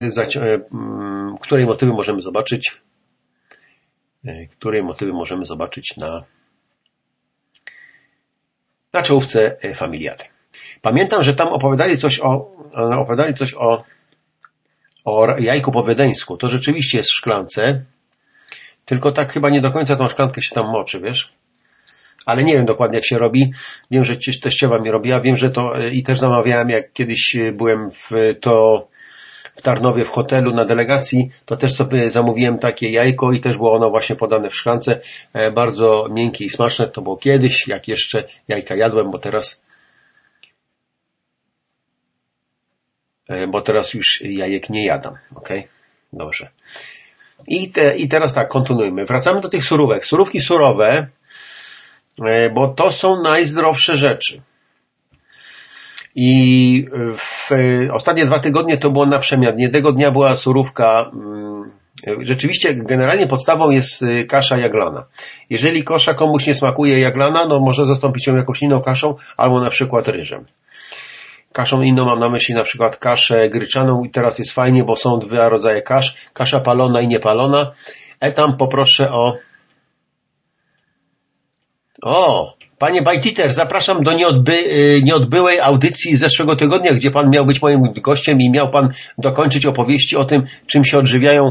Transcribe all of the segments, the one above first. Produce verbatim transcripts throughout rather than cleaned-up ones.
której motywy możemy zobaczyć, której motywy możemy zobaczyć na, na czołówce Familiady. Pamiętam, że tam opowiadali coś o, opowiadali coś o, o jajku po wiedeńsku. To rzeczywiście jest w szklance, tylko tak chyba nie do końca tą szklankę się tam moczy, wiesz? Ale nie wiem dokładnie jak się robi. Wiem, że teściowa mi robiła. Wiem, że to i też zamawiałem, jak kiedyś byłem w to w Tarnowie w hotelu na delegacji, to też sobie zamówiłem takie jajko i też było ono właśnie podane w szklance. Bardzo miękkie i smaczne. To było kiedyś, jak jeszcze jajka jadłem, bo teraz bo teraz już jajek nie jadam. Okej? Okay? Dobrze. I, te, I teraz tak, kontynuujmy. Wracamy do tych surówek. Surówki surowe, bo to są najzdrowsze rzeczy. I w ostatnie dwa tygodnie to było na przemian. Jednego dnia była surówka, rzeczywiście generalnie podstawą jest kasza jaglana. Jeżeli kosza komuś nie smakuje jaglana, no może zastąpić ją jakąś inną kaszą, albo na przykład ryżem. Kaszą inną mam na myśli na przykład kaszę gryczaną i teraz jest fajnie, bo są dwa rodzaje kasz. Kasza palona i niepalona. E tam poproszę o... O, panie Bajtiter, zapraszam do nieodby... nieodbyłej audycji z zeszłego tygodnia, gdzie pan miał być moim gościem i miał pan dokończyć opowieści o tym, czym się odżywiają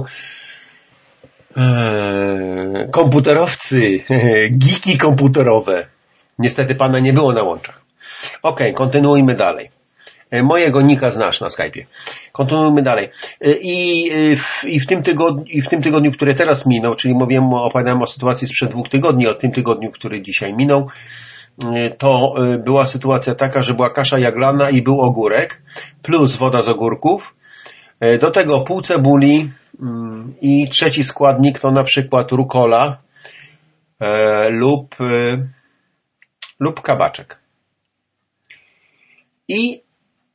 eee, komputerowcy, geeki komputerowe. Niestety pana nie było na łączach. Okej, okay, kontynuujmy dalej. Mojego nika znasz na Skype'ie. Kontynuujmy dalej. I w, i, w tym tygodniu, I w tym tygodniu, który teraz minął, czyli mówiłem, opowiadałem o sytuacji sprzed dwóch tygodni, o tym tygodniu, który dzisiaj minął, to była sytuacja taka, że była kasza jaglana i był ogórek, plus woda z ogórków, do tego pół cebuli i trzeci składnik to na przykład rukola e, lub, e, lub kabaczek. I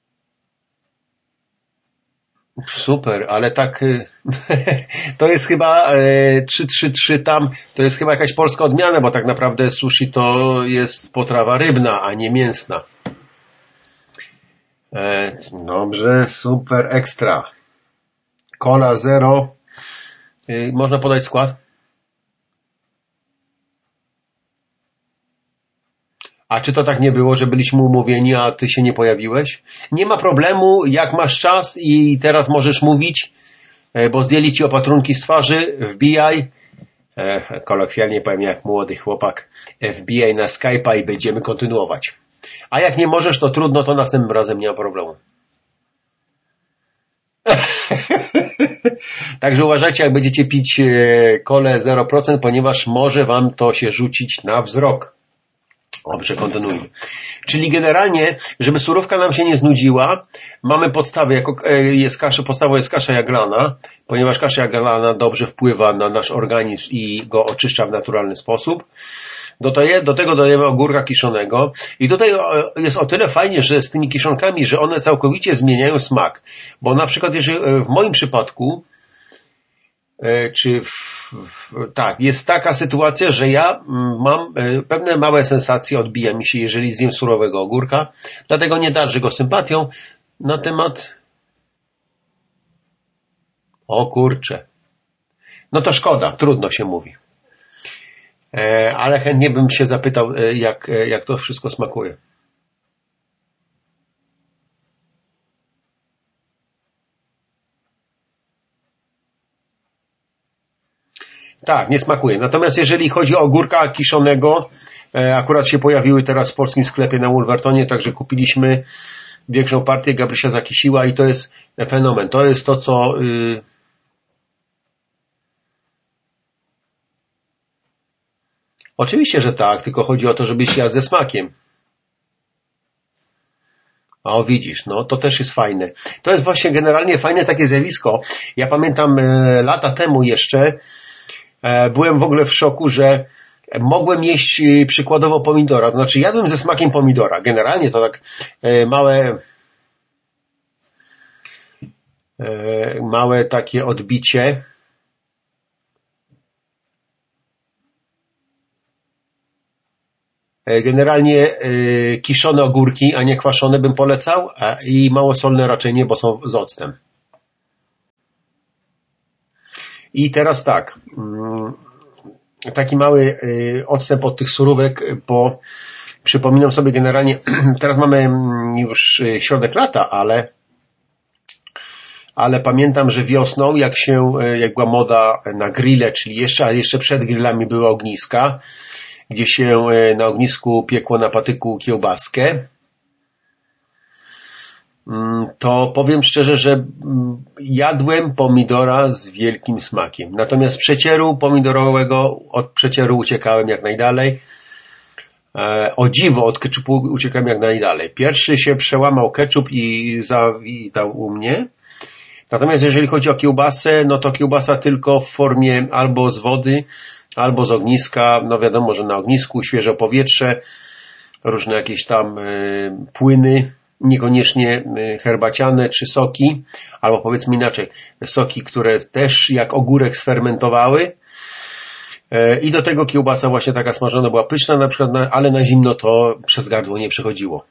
super, ale tak to jest chyba trzy trzy trzy tam, to jest chyba jakaś polska odmiana, bo tak naprawdę sushi to jest potrawa rybna, a nie mięsna. Dobrze, super, ekstra. Cola zero. Można podać skład? A czy to tak nie było, że byliśmy umówieni, a ty się nie pojawiłeś? Nie ma problemu, jak masz czas i teraz możesz mówić, bo zdjęli ci opatrunki z twarzy, wbijaj, e, kolokwialnie powiem jak młody chłopak, wbijaj na Skype'a i będziemy kontynuować. A jak nie możesz, to trudno, to następnym razem nie ma problemu. Także uważajcie, jak będziecie pić kolę zero procent, ponieważ może wam to się rzucić na wzrok. Dobrze, kontynuujmy. Czyli generalnie, żeby surówka nam się nie znudziła, mamy podstawę, jako jest kasza, podstawą jest kasza jaglana, ponieważ kasza jaglana dobrze wpływa na nasz organizm i go oczyszcza w naturalny sposób. Do, to je, do tego dodajemy ogórka kiszonego i tutaj jest o tyle fajnie, że z tymi kiszonkami, że one całkowicie zmieniają smak. Bo na przykład, jeżeli w moim przypadku czy w, w, tak, jest taka sytuacja, że ja mam pewne małe sensacje, odbija mi się, jeżeli zjem surowego ogórka, dlatego nie darzę go sympatią na temat o kurczę no to szkoda, trudno się mówi, e, ale chętnie bym się zapytał, jak, jak to wszystko smakuje. Tak, nie smakuje. Natomiast jeżeli chodzi o ogórka kiszonego, akurat się pojawiły teraz w polskim sklepie na Wolvertonie, także kupiliśmy większą partię, Gabrysia zakisiła i to jest fenomen. To jest to, co... Yy... Oczywiście, że tak, tylko chodzi o to, żebyś jadł ze smakiem. O, widzisz, no to też jest fajne. To jest właśnie generalnie fajne takie zjawisko. Ja pamiętam e, lata temu jeszcze, byłem w ogóle w szoku, że mogłem jeść przykładowo pomidora. Znaczy jadłem ze smakiem pomidora. Generalnie to tak małe małe takie odbicie. Generalnie kiszone ogórki, a nie kwaszone bym polecał i małosolne raczej nie, bo są z octem. I teraz tak, taki mały odstęp od tych surówek, bo przypominam sobie generalnie, teraz mamy już środek lata, ale ale pamiętam, że wiosną, jak się, jak była moda na grille, czyli jeszcze, ale jeszcze przed grillami były ogniska, gdzie się na ognisku piekło na patyku kiełbaskę, to powiem szczerze, że jadłem pomidora z wielkim smakiem. Natomiast przecieru pomidorowego, od przecieru uciekałem jak najdalej. O dziwo, od keczupu uciekałem jak najdalej. Pierwszy się przełamał keczup i zawitał u mnie. Natomiast jeżeli chodzi o kiełbasę, no to kiełbasa tylko w formie albo z wody, albo z ogniska. No wiadomo, że na ognisku świeże powietrze, różne jakieś tam y, płyny, niekoniecznie herbaciane czy soki, albo powiedzmy inaczej, soki, które też jak ogórek sfermentowały. I do tego kiełbasa właśnie taka smażona była pyszna, na przykład, ale na zimno to przez gardło nie przechodziło.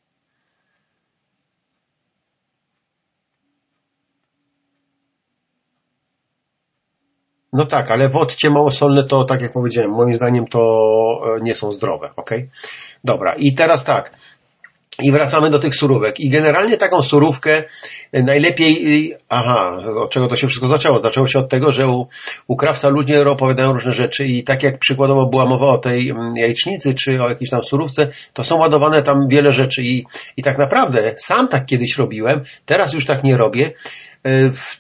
No tak, ale wodcie małosolne to, tak jak powiedziałem, moim zdaniem to nie są zdrowe, ok? Dobra, i teraz tak. I wracamy do tych surówek. I generalnie taką surówkę najlepiej, aha, od czego to się wszystko zaczęło? Zaczęło się od tego, że u, u krawca ludzie opowiadają różne rzeczy i tak jak przykładowo była mowa o tej jajecznicy, czy o jakiejś tam surówce, to są ładowane tam wiele rzeczy i, i tak naprawdę sam tak kiedyś robiłem, teraz już tak nie robię. W,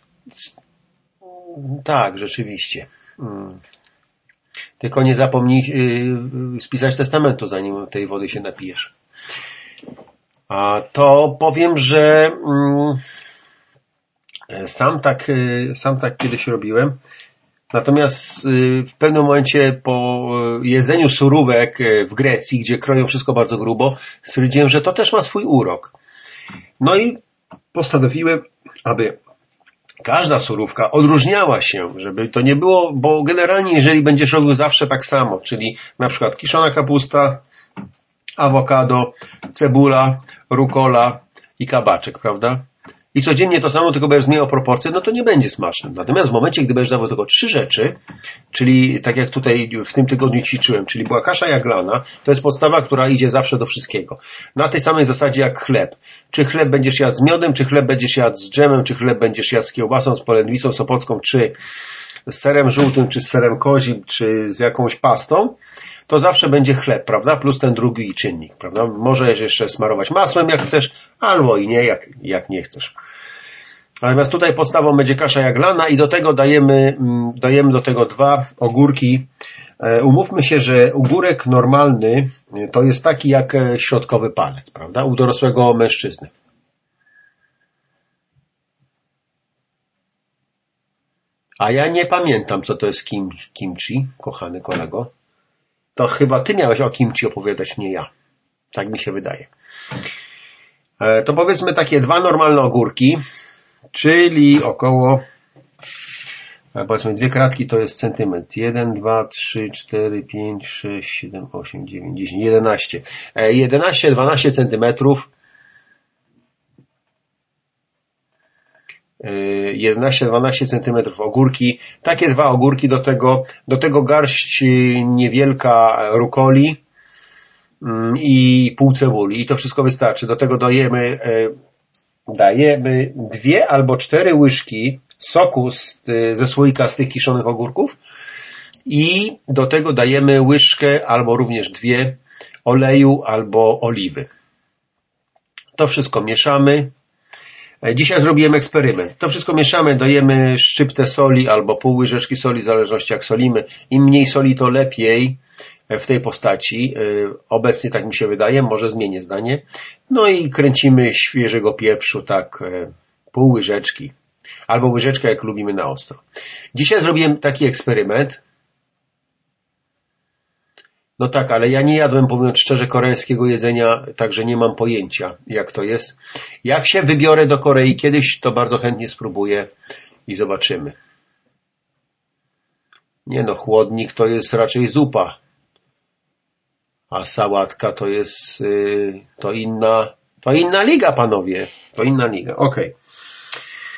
tak, rzeczywiście. Hmm. Tylko nie zapomnij yy, spisać testamentu, zanim tej wody się napijesz. A to powiem, że mm, sam tak, sam tak kiedyś robiłem. Natomiast w pewnym momencie po jedzeniu surówek w Grecji, gdzie kroją wszystko bardzo grubo, stwierdziłem, że to też ma swój urok. No i postanowiłem, aby każda surówka odróżniała się, żeby to nie było, bo generalnie jeżeli będziesz robił zawsze tak samo, czyli na przykład kiszona kapusta, awokado, cebula, rukola i kabaczek, prawda? I codziennie to samo, tylko będziesz zmieniał proporcje, no to nie będzie smaczne. Natomiast w momencie, gdy będziesz dawał tylko trzy rzeczy, czyli tak jak tutaj w tym tygodniu ćwiczyłem, czyli była kasza jaglana, to jest podstawa, która idzie zawsze do wszystkiego. Na tej samej zasadzie jak chleb. Czy chleb będziesz jadł z miodem, czy chleb będziesz jadł z dżemem, czy chleb będziesz jadł z kiełbasą, z polędwicą sopocką, czy z serem żółtym, czy z serem kozim, czy z jakąś pastą, to zawsze będzie chleb, prawda? Plus ten drugi czynnik, prawda? Możesz jeszcze smarować masłem, jak chcesz, albo i nie, jak, jak nie chcesz. Natomiast tutaj podstawą będzie kasza jaglana i do tego dajemy, dajemy do tego dwa ogórki. Umówmy się, że ogórek normalny to jest taki jak środkowy palec, prawda? U dorosłego mężczyzny. A ja nie pamiętam, co to jest kim, kimchi, kochany kolego. To chyba ty miałeś o kimchi opowiadać, nie ja. Tak mi się wydaje. To powiedzmy takie dwa normalne ogórki, czyli około, powiedzmy dwie kratki to jest centymetr. jeden, dwa, trzy, cztery, pięć, sześć, siedem, osiem, dziewięć, dziesięć, jedenaście. jedenaście, dwanaście centymetrów. jedenaście dwanaście centymetrów ogórki, takie dwa ogórki, do tego, do tego garść niewielka rukoli i pół cebuli i to wszystko wystarczy. Do tego dajemy, dajemy dwie albo cztery łyżki soku z, ze słoika z tych kiszonych ogórków i do tego dajemy łyżkę albo również dwie oleju albo oliwy. To wszystko mieszamy. Dzisiaj zrobiłem eksperyment. To wszystko mieszamy, dajemy szczyptę soli albo pół łyżeczki soli, w zależności jak solimy. Im mniej soli, to lepiej w tej postaci. Obecnie tak mi się wydaje, może zmienię zdanie. No i kręcimy świeżego pieprzu, tak pół łyżeczki. Albo łyżeczkę, jak lubimy na ostro. Dzisiaj zrobiłem taki eksperyment. No tak, ale ja nie jadłem, mówiąc szczerze, koreańskiego jedzenia, także nie mam pojęcia, jak to jest. Jak się wybiorę do Korei kiedyś, to bardzo chętnie spróbuję i zobaczymy. Nie no, chłodnik to jest raczej zupa, a sałatka to jest, yy, to inna, to inna liga, panowie, to inna liga. Okej. Okay.